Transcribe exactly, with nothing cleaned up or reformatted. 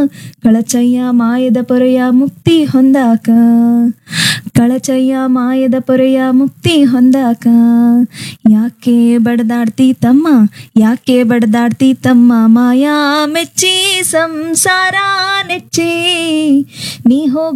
ಕಳಚಯ್ಯ ಮಾಯದ ಪೊರೆಯ ಮುಕ್ತಿ ಹೊಂದಾಕ, ಕಳಚಯ್ಯ ಮಾಯದ ಪೊರೆಯ ಮುಕ್ತಿ ಹೊಂದಾಕ. ಯಾಕೆ ಬಡದಾಡ್ತಿ ತಮ್ಮ, ಯಾಕೆ ಬಡದಾಡ್ತಿ ತಮ್ಮ, ಮಾಯಾ ಮೆಚ್ಚಿ ಸಂಸಾರ ನೆಚ್ಚಿ ನೀ ಹೋಗ